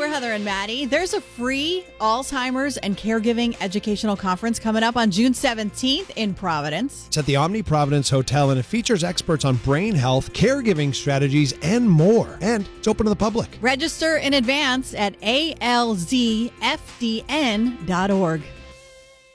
we're Heather and Maddie. There's a free Alzheimer's and Caregiving Educational Conference coming up on June 17th in Providence. It's at the Omni Providence Hotel, and it features experts on brain health, caregiving strategies, and more. And it's open to the public. Register in advance at alzfdn.org.